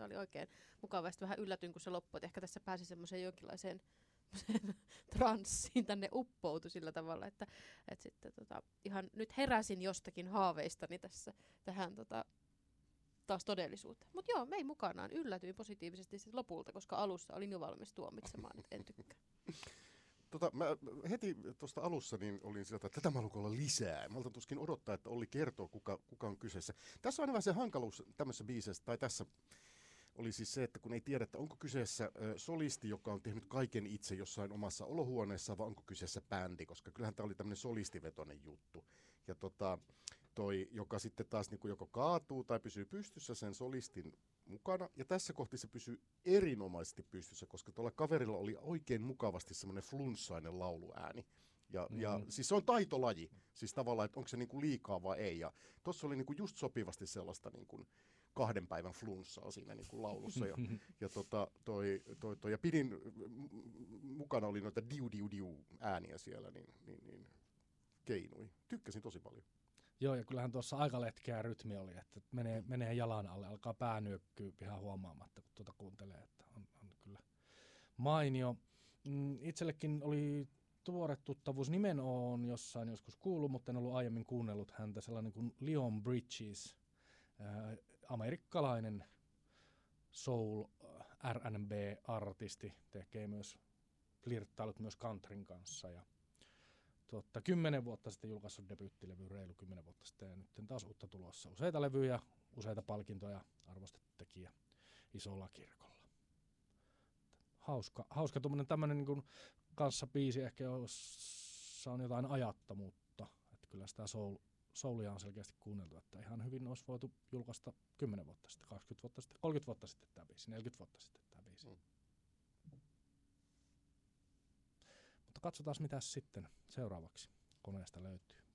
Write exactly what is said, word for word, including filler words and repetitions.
oli oikein mukava. Sitten vähän yllätyin, kun se loppui, että ehkä tässä pääsi semmoiseen jonkinlaiseen transsiin, tänne uppoutui sillä tavalla, että, että sitten tota, ihan nyt heräsin jostakin haaveistani tässä tähän tota, taas todellisuuteen. Mutta joo, mei mukanaan. Yllätyin positiivisesti siis lopulta, koska alussa olin jo valmis tuomitsemaan, että en tykkää. Tota, mä heti tuosta alussa niin olin sieltä, että tätä mä haluan olla lisää. Mä oltan tuskin odottaa, että Olli kertoo, kuka, kuka on kyseessä. Tässä on vähän se hankaluus tämmöisessä biisessä, tai tässä oli siis se, että kun ei tiedä, että onko kyseessä äh, solisti, joka on tehnyt kaiken itse jossain omassa olohuoneessa, vai onko kyseessä bändi, koska kyllähän tämä oli tämmöinen solistivetoinen juttu. Ja tota, toi, joka sitten taas niin kuin joko kaatuu tai pysyy pystyssä sen solistin mukana. Ja tässä kohti se pysyy erinomaisesti pystyssä, koska tuolla kaverilla oli oikein mukavasti semmoinen flunssainen lauluääni. Ja, mm. ja siis se on taitolaji, siis tavallaan, että onko se niinku liikaa vai ei. Ja tuossa oli niinku just sopivasti sellaista niinku kahden päivän flunssaa siinä niinku laulussa. Ja, ja, tota, toi, toi, toi, ja pidin, mukana oli noita diu-diu-diu ääniä siellä, niin, niin, niin keinui. Tykkäsin tosi paljon. Joo, ja kyllähän tuossa aika letkeä rytmi oli, että menee, menee jalan alle, alkaa pää nyökkyä ihan huomaamatta, kun tuota kuuntelee, että on, on kyllä mainio. Itsellekin oli tuore tuttavuus, nimen on jossain joskus kuullut, mutta en ollut aiemmin kuunnellut häntä, sellainen kuin Leon Bridges, äh, amerikkalainen soul R and B-artisti, tekee myös flirttailut myös countryn kanssa ja Tuotta, kymmenen vuotta sitten julkaissut debyyttilevy, reilu kymmenen vuotta sitten, ja nyt taas uutta tulossa. Useita levyjä, useita palkintoja, arvostettu tekijä isolla kirkolla. Hauska, hauska tuommoinen tämmöinen niin kanssa biisi ehkä, jossa on jotain ajattomuutta. Että kyllä sitä soul, soulia on selkeästi kuunneltu, että ihan hyvin olisi voitu julkaista kymmenen vuotta sitten, kaksikymmentä vuotta sitten, kolmekymmentä vuotta sitten tämä biisi, neljäkymmentä vuotta sitten tämä biisi. Mm. Mutta katsotaan, mitä sitten seuraavaksi koneesta löytyy.